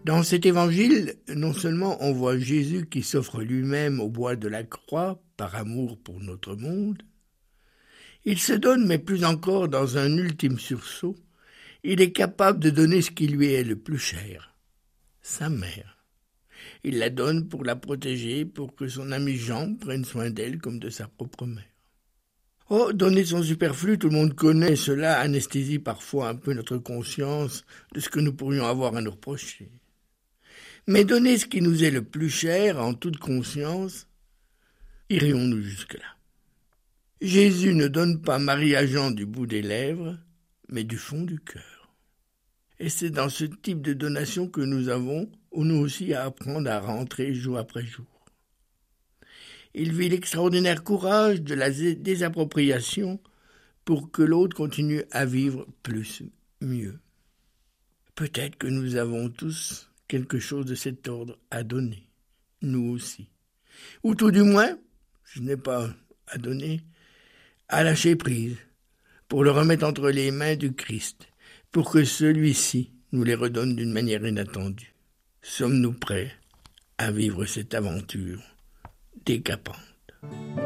Dans cet évangile, non seulement on voit Jésus qui s'offre lui-même au bois de la croix par amour pour notre monde, il se donne, mais plus encore dans un ultime sursaut, il est capable de donner ce qui lui est le plus cher, sa mère. Il la donne pour la protéger, pour que son ami Jean prenne soin d'elle comme de sa propre mère. Oh, donner son superflu, tout le monde connaît cela, anesthésie parfois un peu notre conscience de ce que nous pourrions avoir à nous reprocher. Mais donner ce qui nous est le plus cher, en toute conscience, irions-nous jusque-là? Jésus ne donne pas Marie à Jean du bout des lèvres, mais du fond du cœur. Et c'est dans ce type de donation que nous avons, nous aussi, à apprendre à rentrer jour après jour. Il vit l'extraordinaire courage de la désappropriation pour que l'autre continue à vivre plus, mieux. Peut-être que nous avons tous quelque chose de cet ordre à donner, nous aussi. Ou tout du moins, ce n'est pas à donner, à lâcher prise, pour le remettre entre les mains du Christ, pour que celui-ci nous les redonne d'une manière inattendue. Sommes-nous prêts à vivre cette aventure décapante?